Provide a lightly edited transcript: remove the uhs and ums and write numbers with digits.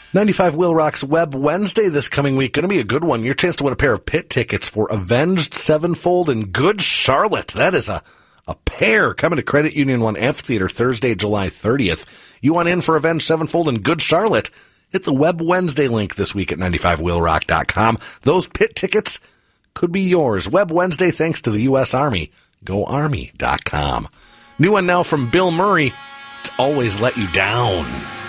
95 Wheel Rock's Web Wednesday this coming week. Going to be a good one. Your chance to win a pair of pit tickets for Avenged Sevenfold in Good Charlotte. That is a pair coming to Credit Union One Amphitheater Thursday, July 30th. You want in for Avenged Sevenfold in Good Charlotte? Hit the Web Wednesday link this week at 95wheelrock.com. Those pit tickets could be yours. Web Wednesday thanks to the U.S. Army. GoArmy.com. New one now from Bill Murray. It's Always Let You Down.